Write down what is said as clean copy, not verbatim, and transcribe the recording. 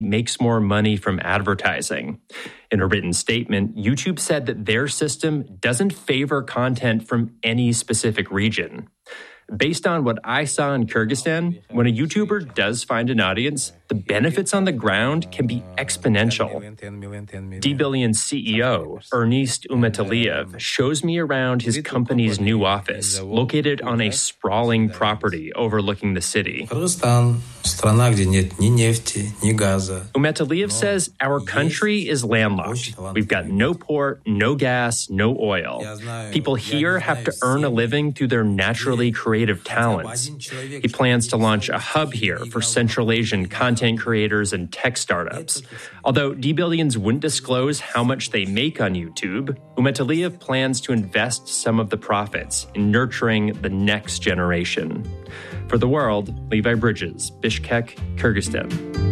makes more money from advertising. In a written statement, YouTube said that their system doesn't favor content from any specific region. Based on what I saw in Kyrgyzstan, when a YouTuber does find an audience, the benefits on the ground can be exponential. D-Billion CEO Ernest Umetaliev shows me around his company's new office, located on a sprawling property overlooking the city. Umetaliev says our country is landlocked. We've got no port, no gas, no oil. People here have to earn a living through their naturally creative talents. He plans to launch a hub here for Central Asian content creators and tech startups. Although D-Billions wouldn't disclose how much they make on YouTube, Umetaliev plans to invest some of the profits in nurturing the next generation. For The World, Levi Bridges, Bishkek, Kyrgyzstan.